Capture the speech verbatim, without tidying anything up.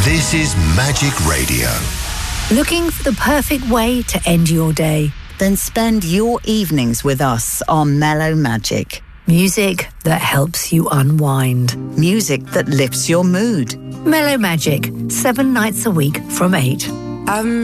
This is Magic Radio. Looking for the perfect way to end your day? Then spend your evenings with us on Mellow Magic. Music that helps you unwind. Music that lifts your mood. Mellow Magic, seven nights a week from eight. I'm